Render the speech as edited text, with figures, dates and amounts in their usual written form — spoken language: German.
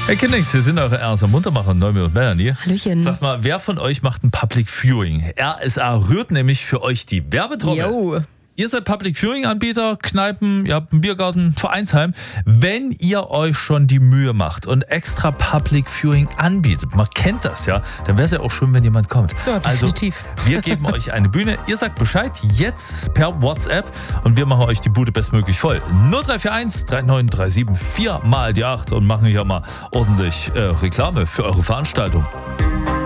Herr Kinnix, wir sind eure Ernst Muntermacher, Neumi und Melanie. Hallöchen. Sagt mal, wer von euch macht ein Public Viewing? RSA rührt nämlich für euch die Werbetrommel. Jo. Ihr seid Public Viewing Anbieter, Kneipen, ihr habt einen Biergarten, Vereinsheim. Wenn ihr euch schon die Mühe macht und extra Public Viewing anbietet, man kennt das ja, dann wäre es ja auch schön, wenn jemand kommt. Ja, definitiv. Also, wir geben euch eine Bühne, ihr sagt Bescheid, jetzt per WhatsApp und wir machen euch die Bude bestmöglich voll. 0341 3937 4 mal die 8 und machen hier mal ordentlich Reklame für eure Veranstaltung.